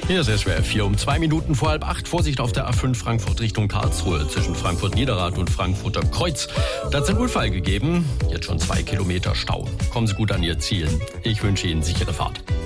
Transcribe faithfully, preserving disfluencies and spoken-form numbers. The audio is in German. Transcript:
Hier ist S W R vier um zwei Minuten vor halb acht. Vorsicht auf der A fünf Frankfurt Richtung Karlsruhe zwischen Frankfurt-Niederrad und Frankfurter Kreuz. Da hat es einen Unfall gegeben. Jetzt schon zwei Kilometer Stau. Kommen Sie gut an Ihr Ziel. Ich wünsche Ihnen sichere Fahrt.